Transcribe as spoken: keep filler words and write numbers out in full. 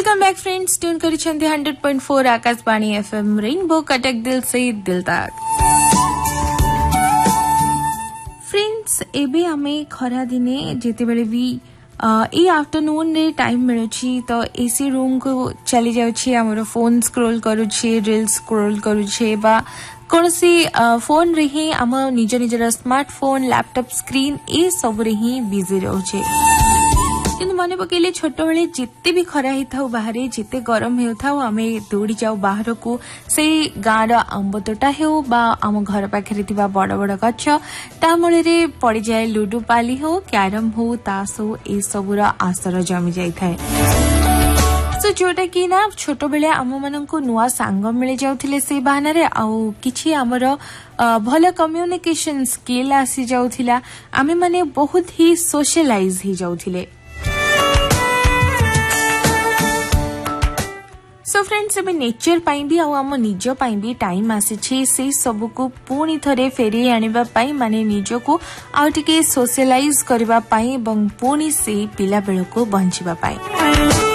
Welcome back friends, tune करिसेंती hundred point four Akashvani FM rainbow Cuttack दिल से दिल तक। फ्रेंड्स एबे हमें खरा दिने जेते बेले भी ए आफ्टरनून रे टाइम मिलुछि तो एसी रूम को चली जाउछि, हमरो फोन स्क्रॉल करूछि, रील्स स्क्रॉल करूछि बा कोनसी फोन रे ही हम निज निजर स्मार्टफोन लैपटॉप स्क्रीन ए सब रे ही बिजी रहउछि। किंतु मन पकेले छोट बेले जिते भी खरा ही था बाहर जिते गरम होता आमे दौड़ी जाऊ बाहर को से गाँव आंब तोटा हो बा आम घर पाखे बड़ बड़ गछ ता मूल पड़ जाए लुडु पाली हो, क्यारम हो, तास हो, ए सबूर आसर जमी जाए थाए। सो जोटा कि ना छोट बेले आम मान को नुआ सांग मिल जाउथिले से बहाना रे आउ किछि हमर भल कम्युनिकेशन स्किल आसी जाउथिला, आमे माने बहुत ही सोशलाइज ही जाउथिले। सो फ्रेंड्स एबे नेचर पाई भी आम निज पाई भी टाइम आसी से सब को पुणी थरे फेरी आनिबा पाई माने निज को आउ टिके सोशलाइज करबा पाई एवं पुणी से पिला बेल को बंचिबा पाई।